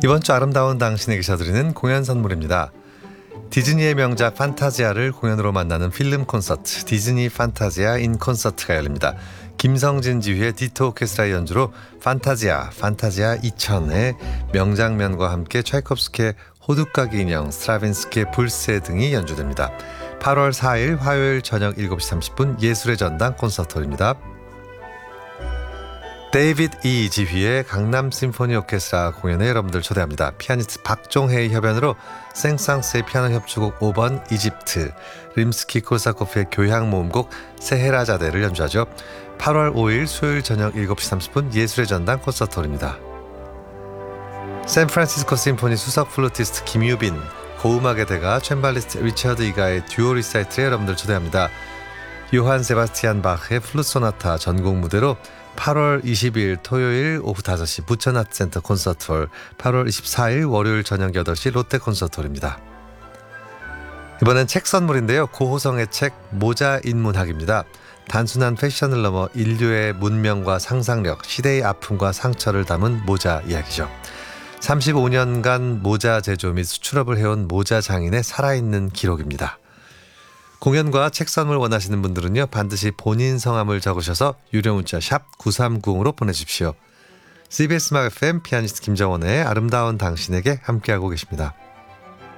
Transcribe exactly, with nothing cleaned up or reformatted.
이번 주 아름다운 당신에게 셔드리는 공연 선물입니다. 디즈니의 명작 판타지아를 공연으로 만나는 필름 콘서트 디즈니 판타지아 인 콘서트가 열립니다. 김성진 지휘의 디토 오케스트라의 연주로 판타지아, 판타지아 이천의 명장면과 함께 차이콥스키의 호두까기 인형, 스트라빈스키의 불새 등이 연주됩니다. 팔월 사일 화요일 저녁 일곱 시 삼십 분 예술의 전당 콘서트홀입니다. 데이비드 이 지휘의 강남 심포니 오케스트라 공연에 여러분들 초대합니다. 피아니스트 박종혜의 협연으로 생상스의 피아노 협주곡 오 번 이집트, 림스키 코르사코프의 교향 모음곡 세헤라자데를 연주하죠. 팔월 오일 수요일 저녁 일곱 시 삼십 분 예술의 전당 콘서트홀입니다. 샌프란시스코 심포니 수석 플루티스트 김유빈, 고음악의 대가 챈발리스트 리처드 이가의 듀오 리사이틀에 여러분들 초대합니다. 요한 세바스티안 바흐의 플룻 소나타 전곡 무대로 팔월 이십일 토요일 오후 다섯 시 부천 아트센터 콘서트홀, 팔월 이십사일 월요일 저녁 여덟 시 롯데 콘서트홀입니다. 이번엔 책 선물인데요. 고호성의 책 모자 인문학입니다. 단순한 패션을 넘어 인류의 문명과 상상력, 시대의 아픔과 상처를 담은 모자 이야기죠. 삼십오 년간 모자 제조 및 수출업을 해온 모자 장인의 살아있는 기록입니다. 공연과 책 선물 원하시는 분들은요, 반드시 본인 성함을 적으셔서 유료 문자 샵 구삼구공으로 보내주십시오. 씨비에스 음악 에프엠 피아니스트 김정원의 아름다운 당신에게 함께하고 계십니다.